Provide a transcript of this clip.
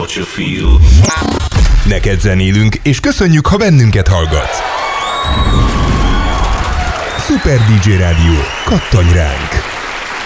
what you feel. Neked zenélünk, és köszönjük, ha bennünket hallgatsz. Super DJ Rádió, kattanj ránk!